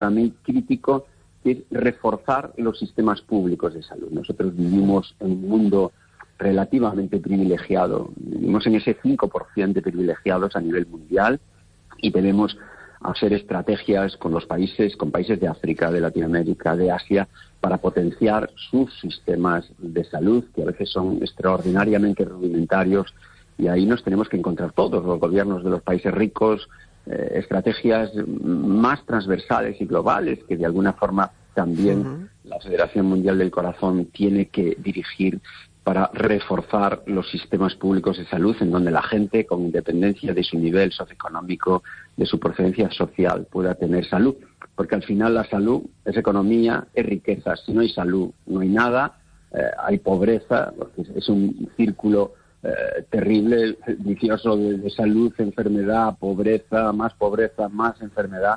también crítico, que es reforzar los sistemas públicos de salud. Nosotros vivimos en un mundo relativamente privilegiado, vivimos en ese 5% de privilegiados a nivel mundial y debemos hacer estrategias con países de África, de Latinoamérica, de Asia, para potenciar sus sistemas de salud, que a veces son extraordinariamente rudimentarios, y ahí nos tenemos que encontrar todos, los gobiernos de los países ricos, estrategias más transversales y globales que de alguna forma también la Federación Mundial del Corazón tiene que dirigir para reforzar los sistemas públicos de salud en donde la gente, con independencia de su nivel socioeconómico, de su procedencia social, pueda tener salud. Porque al final la salud es economía, es riqueza. Si no hay salud, no hay nada, hay pobreza, porque es un círculo terrible, vicioso de salud, enfermedad, pobreza, más enfermedad,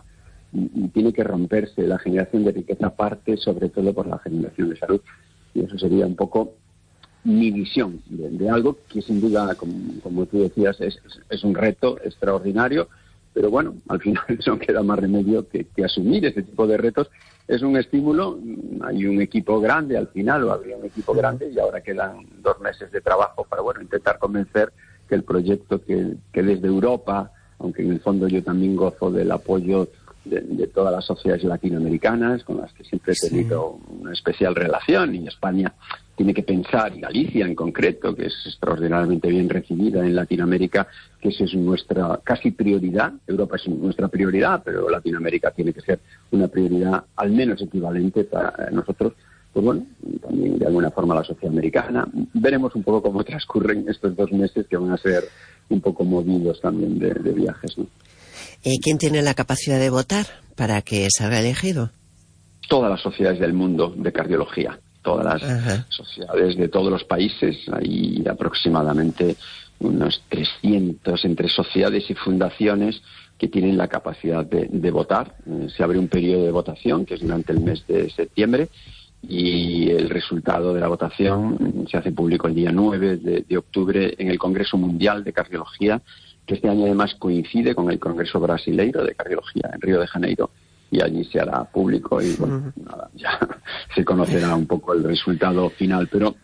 y tiene que romperse. La generación de riqueza parte sobre todo por la generación de salud, y eso sería un poco mi visión de algo que sin duda, como tú decías, es un reto extraordinario, pero bueno, al final no queda más remedio que asumir ese tipo de retos. Es un estímulo, hay un equipo grande al final, o habría un equipo grande, y ahora quedan 2 meses de trabajo para intentar convencer que el proyecto que desde Europa, aunque en el fondo yo también gozo del apoyo de todas las sociedades latinoamericanas, con las que siempre he tenido una especial relación, y España tiene que pensar, y Galicia en concreto, que es extraordinariamente bien recibida en Latinoamérica, que esa es nuestra casi prioridad. Europa es nuestra prioridad, pero Latinoamérica tiene que ser una prioridad al menos equivalente para nosotros. Pues bueno, también de alguna forma la sociedad americana. Veremos un poco cómo transcurren estos 2 meses, que van a ser un poco movidos también de viajes, ¿no? ¿Quién tiene la capacidad de votar para que salga elegido? Todas las sociedades del mundo de cardiología, todas las sociedades de todos los países. Hay aproximadamente unos 300 entre sociedades y fundaciones que tienen la capacidad de votar. Se abre un periodo de votación que es durante el mes de septiembre, y el resultado de la votación se hace público el día 9 de octubre en el Congreso Mundial de Cardiología, que este año además coincide con el Congreso Brasileiro de Cardiología en Río de Janeiro, y allí se hará público y nada, ya se conocerá un poco el resultado final. Pero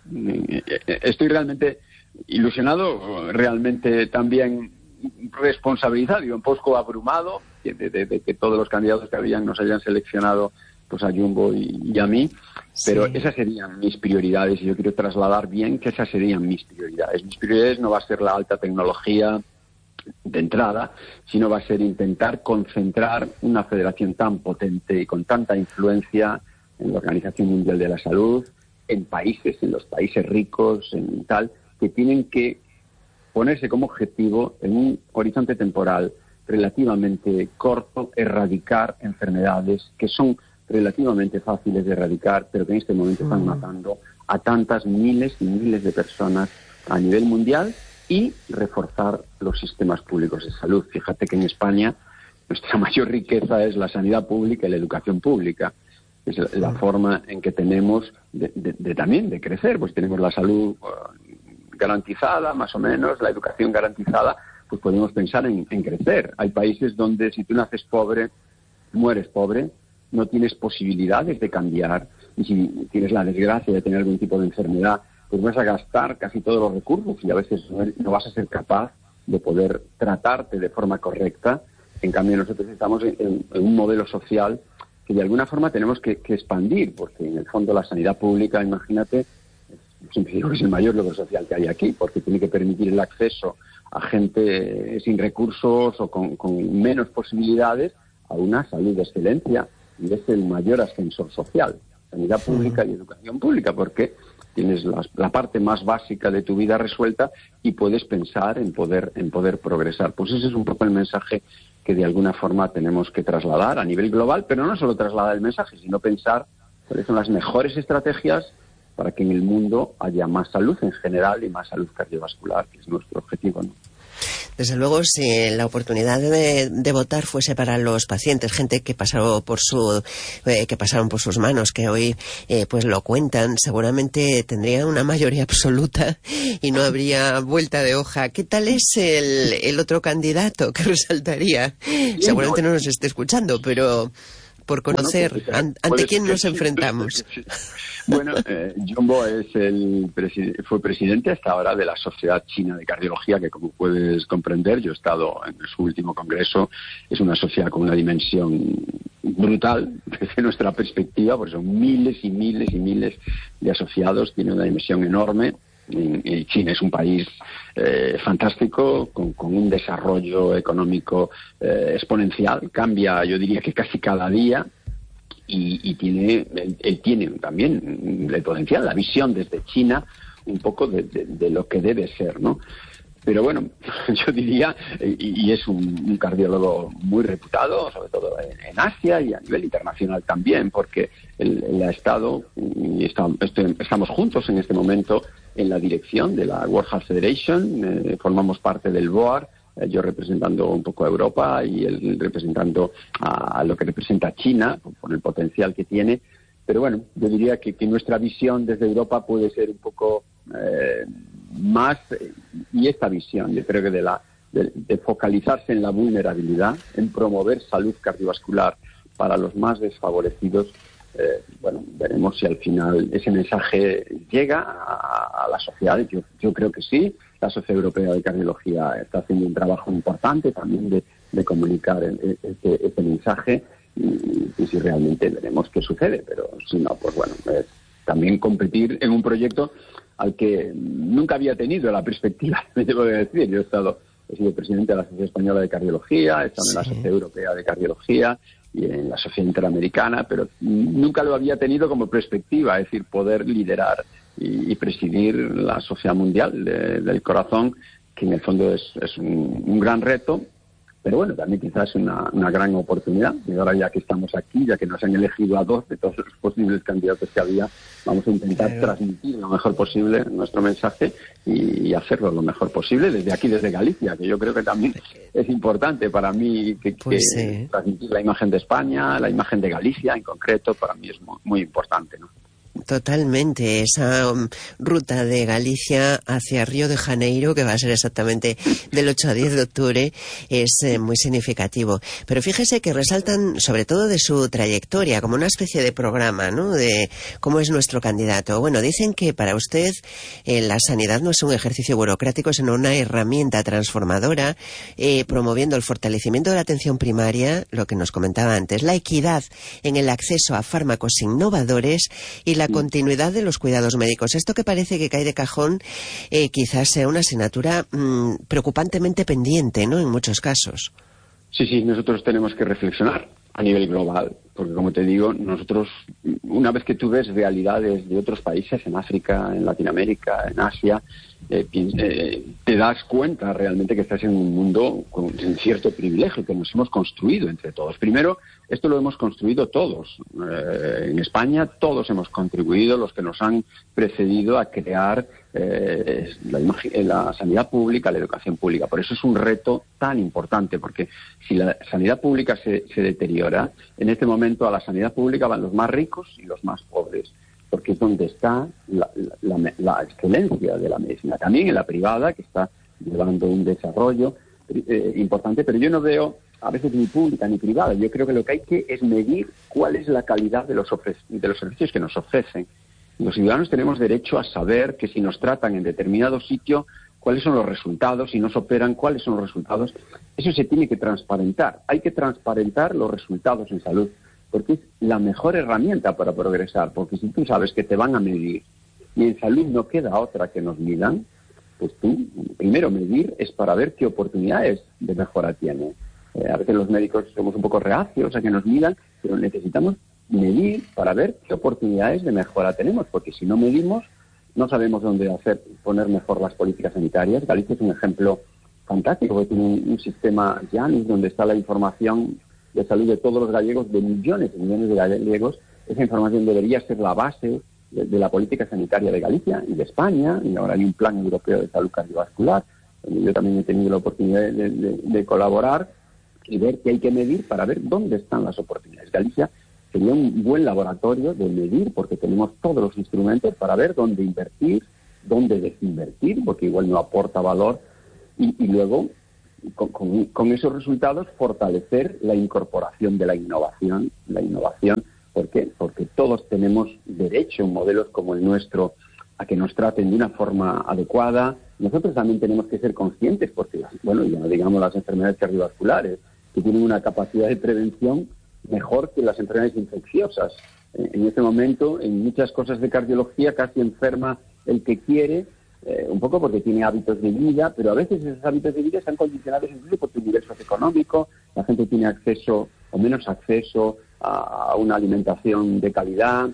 estoy realmente ilusionado, realmente también responsabilizado y un poco abrumado de que todos los candidatos que habían nos hayan seleccionado pues a Jumbo y a mí, pero esas serían mis prioridades, y yo quiero trasladar bien que esas serían mis prioridades. Mis prioridades no va a ser la alta tecnología de entrada, sino va a ser intentar concentrar una federación tan potente y con tanta influencia en la Organización Mundial de la Salud, en los países ricos, en tal, que tienen que ponerse como objetivo en un horizonte temporal relativamente corto, erradicar enfermedades que son relativamente fáciles de erradicar, pero que en este momento están matando a tantas miles y miles de personas a nivel mundial, y reforzar los sistemas públicos de salud. Fíjate que en España nuestra mayor riqueza es la sanidad pública y la educación pública. Es la forma en que tenemos también de crecer. Pues tenemos la salud garantizada, más o menos, la educación garantizada, pues podemos pensar en crecer. Hay países donde si tú naces pobre, mueres pobre, no tienes posibilidades de cambiar, y si tienes la desgracia de tener algún tipo de enfermedad, pues vas a gastar casi todos los recursos y a veces no vas a ser capaz de poder tratarte de forma correcta. En cambio, nosotros estamos en un modelo social que de alguna forma tenemos que expandir, porque en el fondo la sanidad pública, imagínate, siempre digo que es el mayor logro social que hay aquí, porque tiene que permitir el acceso a gente sin recursos o con menos posibilidades a una salud de excelencia, y es el mayor ascensor social, sanidad pública y educación pública, porque tienes la parte más básica de tu vida resuelta y puedes pensar en poder progresar. Pues ese es un poco el mensaje que de alguna forma tenemos que trasladar a nivel global, pero no solo trasladar el mensaje, sino pensar cuáles son las mejores estrategias para que en el mundo haya más salud en general y más salud cardiovascular, que es nuestro objetivo, ¿no? Desde luego, si la oportunidad de votar fuese para los pacientes, gente que pasaron por sus manos, que hoy pues lo cuentan, seguramente tendrían una mayoría absoluta y no habría vuelta de hoja. ¿Qué tal es el otro candidato que resaltaría? Seguramente no nos esté escuchando, pero por conocer ante quién nos enfrentamos. Bueno, John Bo fue presidente hasta ahora de la Sociedad China de Cardiología, que como puedes comprender, yo he estado en su último congreso. Es una sociedad con una dimensión brutal desde nuestra perspectiva, porque son miles y miles y miles de asociados, tiene una dimensión enorme. Y China es un país fantástico, con un desarrollo económico exponencial, cambia, yo diría que casi cada día, y él tiene también el potencial, la visión desde China, un poco de lo que debe ser, ¿no? Pero bueno, yo diría, y es un cardiólogo muy reputado, sobre todo en Asia y a nivel internacional también, porque él ha estado, y estamos juntos en este momento en la dirección de la World Heart Federation, formamos parte del board, yo representando un poco a Europa y él representando a lo que representa China, por el potencial que tiene. Pero bueno, yo diría que nuestra visión desde Europa puede ser un poco más, y esta visión, yo creo que de focalizarse en la vulnerabilidad, en promover salud cardiovascular para los más desfavorecidos. Bueno, veremos si al final ese mensaje llega a la sociedad. Yo creo que sí. La Sociedad Europea de Cardiología está haciendo un trabajo importante también de comunicar este mensaje, y si realmente veremos qué sucede. Pero si no, pues bueno, también competir en un proyecto al que nunca había tenido la perspectiva, me debo de decir. Yo he sido presidente de la Sociedad Española de Cardiología, he estado en la Sociedad Europea de Cardiología y en la Sociedad Interamericana, pero nunca lo había tenido como perspectiva, es decir, poder liderar y presidir la Sociedad Mundial del Corazón, que en el fondo es un gran reto, pero bueno, también quizás una gran oportunidad. Y ahora, ya que estamos aquí, ya que nos han elegido a 2 de todos los posibles candidatos que había, vamos a intentar transmitir lo mejor posible nuestro mensaje y hacerlo lo mejor posible desde aquí, desde Galicia, que yo creo que también es importante para mí que transmitir la imagen de España, la imagen de Galicia en concreto, para mí es muy, muy importante, ¿no? Totalmente, esa ruta de Galicia hacia Río de Janeiro, que va a ser exactamente del 8 a 10 de octubre, es muy significativo. Pero fíjese que resaltan sobre todo de su trayectoria, como una especie de programa, ¿no?, de cómo es nuestro candidato. Bueno, dicen que para usted la sanidad no es un ejercicio burocrático, sino una herramienta transformadora, promoviendo el fortalecimiento de la atención primaria, lo que nos comentaba antes, la equidad en el acceso a fármacos innovadores y la continuidad de los cuidados médicos. Esto que parece que cae de cajón, quizás sea una asignatura preocupantemente pendiente, ¿no?, en muchos casos. Sí, nosotros tenemos que reflexionar a nivel global, porque como te digo, nosotros, una vez que tú ves realidades de otros países, en África, en Latinoamérica, en Asia, te das cuenta realmente que estás en un mundo con un cierto privilegio que nos hemos construido entre todos. Primero, esto lo hemos construido todos. En España todos hemos contribuido, los que nos han precedido, a crear la sanidad pública, la educación pública. Por eso es un reto tan importante, porque si la sanidad pública se deteriora, en este momento a la sanidad pública van los más ricos y los más pobres, porque es donde está la excelencia de la medicina. También en la privada, que está llevando un desarrollo importante, pero yo no veo a veces ni pública ni privada. Yo creo que lo que hay que es medir cuál es la calidad de los servicios que nos ofrecen. Los ciudadanos tenemos derecho a saber que si nos tratan en determinado sitio, cuáles son los resultados, si nos operan, cuáles son los resultados. Eso se tiene que transparentar. Hay que transparentar los resultados en salud, porque es la mejor herramienta para progresar. Porque si tú sabes que te van a medir y en salud no queda otra que nos midan, pues tú, primero medir es para ver qué oportunidades de mejora tiene. A veces los médicos somos un poco reacios a que nos midan, pero necesitamos medir para ver qué oportunidades de mejora tenemos, porque si no medimos, no sabemos dónde poner mejor las políticas sanitarias. Galicia es un ejemplo fantástico, porque tiene un sistema Janus donde está la información de salud de todos los gallegos, de millones y millones de gallegos. Esa información debería ser la base de la política sanitaria de Galicia y de España, y ahora hay un plan europeo de salud cardiovascular, donde yo también he tenido la oportunidad de colaborar y ver qué hay que medir para ver dónde están las oportunidades. Galicia sería un buen laboratorio de medir, porque tenemos todos los instrumentos para ver dónde invertir, dónde desinvertir, porque igual no aporta valor, y luego con esos resultados fortalecer la incorporación de la innovación. ¿Por qué? Porque todos tenemos derecho en modelos como el nuestro a que nos traten de una forma adecuada. Nosotros también tenemos que ser conscientes, porque, bueno, ya no digamos las enfermedades cardiovasculares, que tienen una capacidad de prevención mejor que las enfermedades infecciosas. En este momento, en muchas cosas de cardiología, casi enferma el que quiere, un poco porque tiene hábitos de vida, pero a veces esos hábitos de vida están condicionados incluso por tu nivel socioeconómico. La gente tiene acceso o menos acceso a una alimentación de calidad,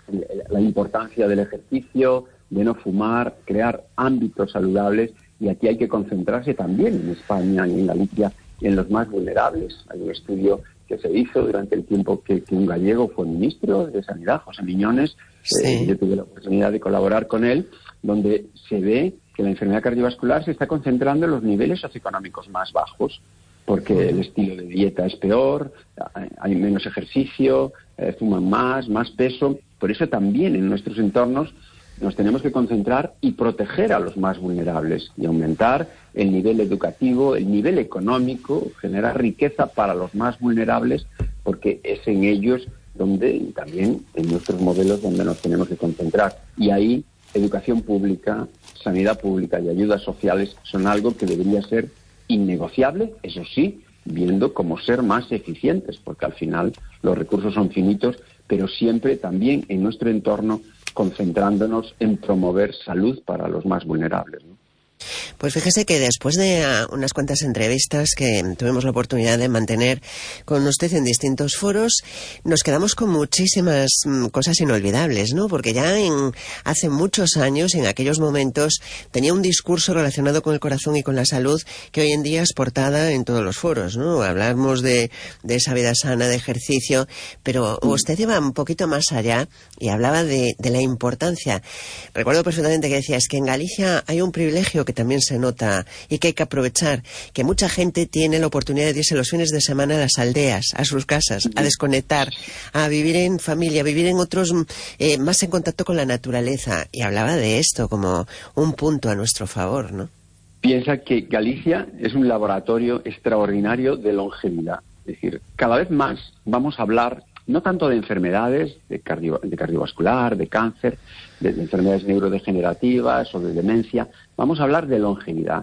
la importancia del ejercicio, de no fumar, crear ámbitos saludables, y aquí hay que concentrarse también en España y en Galicia en los más vulnerables. Hay un estudio que se hizo durante el tiempo que un gallego fue ministro de Sanidad, José Miñones. Sí. Yo tuve la oportunidad de colaborar con él, donde se ve que la enfermedad cardiovascular se está concentrando en los niveles socioeconómicos más bajos, porque el estilo de dieta es peor, hay menos ejercicio, fuman más peso. Por eso también en nuestros entornos nos tenemos que concentrar y proteger a los más vulnerables y aumentar el nivel educativo, el nivel económico, generar riqueza para los más vulnerables, porque es en ellos donde también en nuestros modelos donde nos tenemos que concentrar. Y ahí educación pública, sanidad pública y ayudas sociales son algo que debería ser innegociable, eso sí, viendo cómo ser más eficientes, porque al final los recursos son finitos, pero siempre también en nuestro entorno concentrándonos en promover salud para los más vulnerables, ¿no? Pues fíjese que después de unas cuantas entrevistas que tuvimos la oportunidad de mantener con usted en distintos foros, nos quedamos con muchísimas cosas inolvidables, ¿no? Porque ya hace muchos años, en aquellos momentos, tenía un discurso relacionado con el corazón y con la salud que hoy en día es portada en todos los foros, ¿no? Hablamos de esa vida sana, de ejercicio, pero usted iba un poquito más allá y hablaba de la importancia. Recuerdo perfectamente que decía, es que en Galicia hay un privilegio que también se nota y que hay que aprovechar, que mucha gente tiene la oportunidad de irse los fines de semana a las aldeas, a sus casas, a desconectar, a vivir en familia, a vivir en otros, más en contacto con la naturaleza. Y hablaba de esto como un punto a nuestro favor, ¿no? Piensa que Galicia es un laboratorio extraordinario de longevidad. Es decir, cada vez más vamos a hablar no tanto de enfermedades, de cardiovascular, de cáncer, de enfermedades neurodegenerativas o de demencia. Vamos a hablar de longevidad.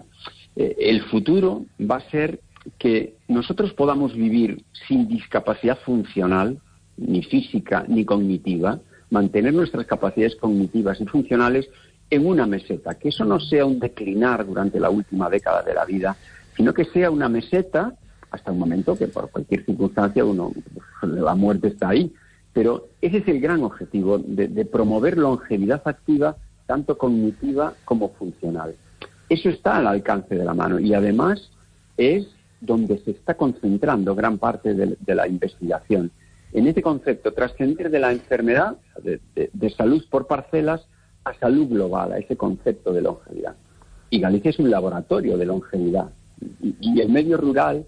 El futuro va a ser que nosotros podamos vivir sin discapacidad funcional, ni física ni cognitiva, mantener nuestras capacidades cognitivas y funcionales en una meseta. Que eso no sea un declinar durante la última década de la vida, sino que sea una meseta hasta un momento que por cualquier circunstancia la muerte está ahí. Pero ese es el gran objetivo, de promover longevidad activa, tanto cognitiva como funcional. Eso está al alcance de la mano y además es donde se está concentrando gran parte de la investigación. En este concepto, trascender de la enfermedad, de salud por parcelas, a salud global, a ese concepto de longevidad. Y Galicia es un laboratorio de longevidad. Y el medio rural,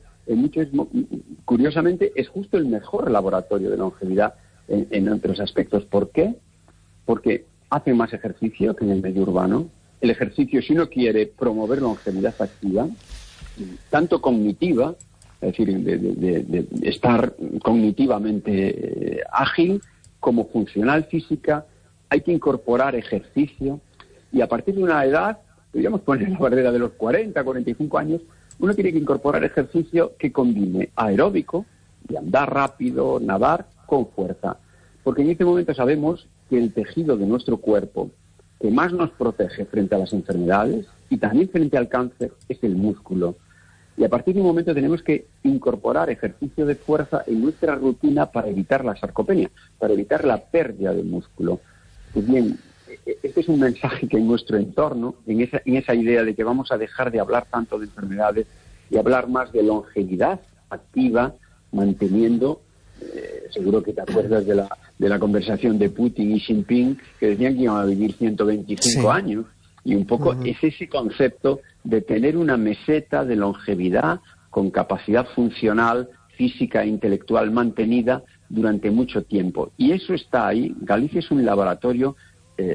curiosamente, es justo el mejor laboratorio de longevidad en otros aspectos. ¿Por qué? Porque hace más ejercicio que en el medio urbano. El ejercicio, si uno quiere promover longevidad activa, tanto cognitiva, es decir, de estar cognitivamente ágil, como funcional física, hay que incorporar ejercicio. Y a partir de una edad, podríamos poner la barrera de los 40, 45 años, uno tiene que incorporar ejercicio que combine aeróbico, de andar rápido, nadar, con fuerza. Porque en este momento sabemos que el tejido de nuestro cuerpo que más nos protege frente a las enfermedades y también frente al cáncer es el músculo. Y a partir de un momento tenemos que incorporar ejercicio de fuerza en nuestra rutina para evitar la sarcopenia, para evitar la pérdida de músculo. Pues bien, este es un mensaje que en nuestro entorno, en esa idea de que vamos a dejar de hablar tanto de enfermedades y hablar más de longevidad activa, manteniendo, seguro que te acuerdas de la conversación de Putin y Xi Jinping, que decían que iban a vivir 125 años, y un poco es ese concepto de tener una meseta de longevidad con capacidad funcional, física e intelectual mantenida durante mucho tiempo. Y eso está ahí. Galicia es un laboratorio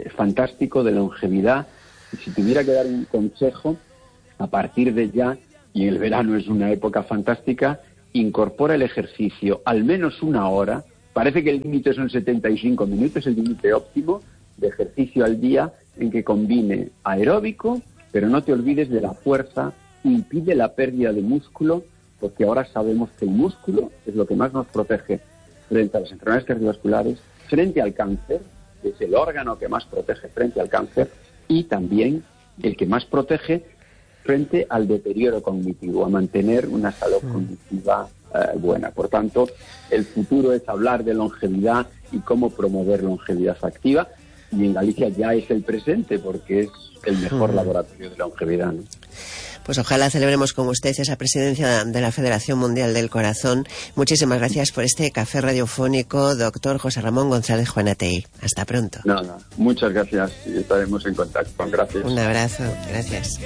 fantástico de longevidad. Y si tuviera que dar un consejo, a partir de ya, y el verano es una época fantástica, incorpora el ejercicio al menos 1 hora. Parece que el límite son 75 minutos, el límite óptimo de ejercicio al día, en que combine aeróbico, pero no te olvides de la fuerza, impide la pérdida de músculo, porque ahora sabemos que el músculo es lo que más nos protege frente a las enfermedades cardiovasculares, frente al cáncer, que es el órgano que más protege frente al cáncer, y también el que más protege frente al deterioro cognitivo, a mantener una salud cognitiva buena. Por tanto, el futuro es hablar de longevidad y cómo promover longevidad activa, y en Galicia ya es el presente, porque es el mejor laboratorio de longevidad, ¿no? Pues ojalá celebremos con usted esa presidencia de la Federación Mundial del Corazón. Muchísimas gracias por este café radiofónico, doctor José Ramón González Juanatey. Hasta pronto. Nada, muchas gracias y estaremos en contacto. Gracias. Un abrazo, gracias.